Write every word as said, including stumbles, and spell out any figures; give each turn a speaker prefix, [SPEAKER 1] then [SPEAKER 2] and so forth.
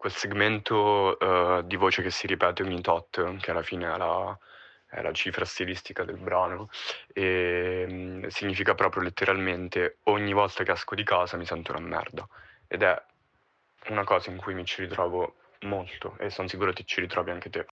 [SPEAKER 1] quel segmento, uhm, di voce che si ripete ogni tot, che alla fine è la è la cifra stilistica del brano, ehm, significa proprio letteralmente: ogni volta che esco di casa mi sento una merda. Ed è una cosa in cui mi ci ritrovo molto e son sicuro ti ci ritrovi anche te.